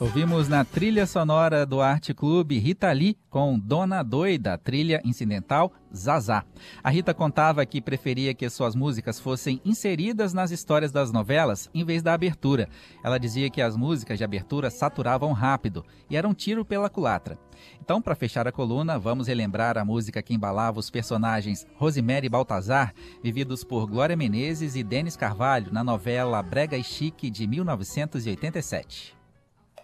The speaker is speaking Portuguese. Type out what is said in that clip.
Ouvimos na trilha sonora do Arte Clube Rita Lee com Dona Doida, trilha incidental Zazá. A Rita contava que preferia que suas músicas fossem inseridas nas histórias das novelas em vez da abertura. Ela dizia que as músicas de abertura saturavam rápido e era um tiro pela culatra. Então, para fechar a coluna, vamos relembrar a música que embalava os personagens Rosemary e Baltazar, vividos por Glória Menezes e Denis Carvalho na novela Brega e Chique de 1987.